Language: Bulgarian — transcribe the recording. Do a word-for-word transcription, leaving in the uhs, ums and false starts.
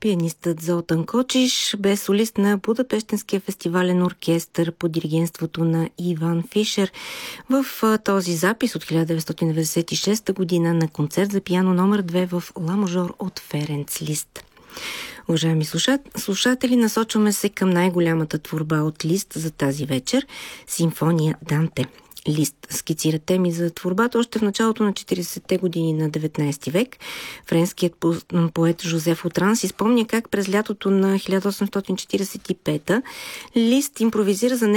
Пианистът Золтан Кочиш бе солист на Будапештенския фестивален оркестър под диригентството на Иван Фишер в този запис от хиляда деветстотин деветдесет и шеста година на концерт за пиано номер две в ла мажор от Ференц Лист. Уважаеми слушатели, насочваме се към най-голямата творба от Лист за тази вечер – Симфония Данте. Лист скицира теми за творбата още в началото на четиридесетте години на деветнайсети век. Френският поет Жозеф Отран си спомня как през лятото на хиляда осемстотин четиридесет и пета Лист импровизира за